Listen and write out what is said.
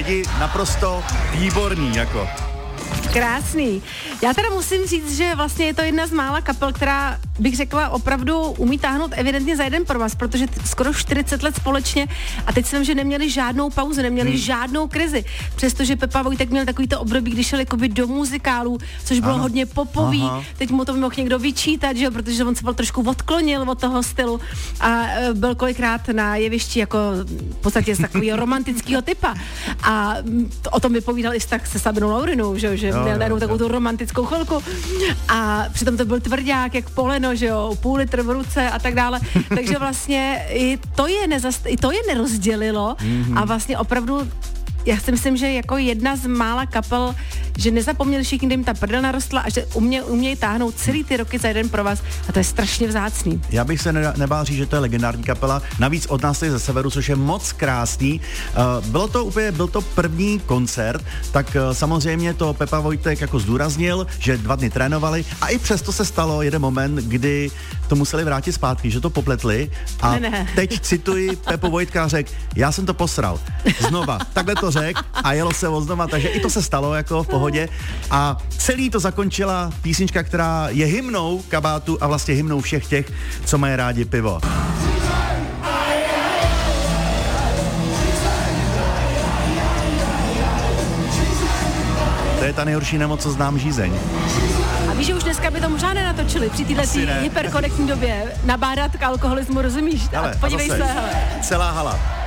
lidi naprosto výborný, jako. Krásný. Já teda musím říct, že vlastně je to jedna z mála kapel, která, bych řekla, opravdu umí táhnout evidentně za jeden provaz, protože skoro 40 let společně a teď jsem, že neměli žádnou pauzu, neměli žádnou krizi. Přestože Pepa Vojtek měl takovýto období, když šel jakoby do muzikálu, což bylo hodně popový. Aha. Teď mu to mohl někdo vyčítat, že? Protože on se byl trošku odklonil od toho stylu a byl kolikrát na jevišti jako v podstatě z takového romantického typa. A o tom vypovídal i tak se Sabinou Laurinou, že měl najednou takovou tu romantickou chvilku a přitom to byl tvrdák jak poleno, že jo, půl litr v ruce a tak dále. Takže vlastně i to je nerozdělilo a vlastně opravdu já si myslím, že jako jedna z mála kapel, že nezapomněli všichni, kde jim ta prdel narostla a že umějí táhnout celý ty roky za jeden provaz a to je strašně vzácný. Já bych se nebál říct, že to je legendární kapela, navíc od nás ze severu, což je moc krásný. Byl to první koncert, tak samozřejmě to Pepa Vojtek jako zdůraznil, že 2 dny trénovali a i přesto se stalo jeden moment, kdy to museli vrátit zpátky, že to popletli a teď cituji Pepu Vojtka, řekl, já jsem to posral. Znova, takhle to řekl a jelo se znova, takže i to se stalo jako v pohodě a celý to zakončila písnička, která je hymnou kabátu a vlastně hymnou všech těch, co mají rádi pivo. To je ta nejhorší nemoc, co znám, žízeň. A víš, že už dneska by to možná nenatočili při této hyperkorektní době nabádat k alkoholismu, rozumíš? Ale, podívej se, hele. Celá hala.